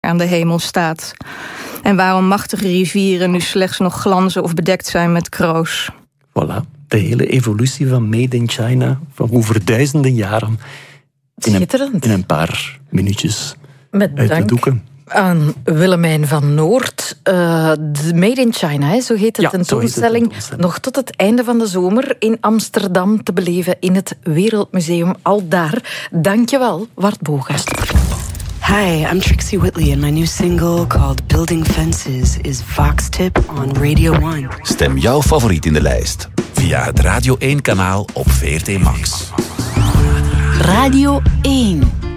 aan de hemel staat. En waarom machtige rivieren nu slechts nog glanzen of bedekt zijn met kroos. Voilà, de hele evolutie van Made in China, van over duizenden jaren. Schitterend. In een paar minuutjes Met uit de doeken. Aan Willemijn van Noord. De Made in China, hè, zo heet de tentoonstelling. Nog tot het einde van de zomer in Amsterdam te beleven in het Wereldmuseum Aldaar. Dankjewel, Wart Boogaard. Hi, I'm Trixie Whitley and my new single called Building Fences is Vox Tip on Radio 1. Stem jouw favoriet in de lijst via het Radio 1 kanaal op VRT Max. Radio 1.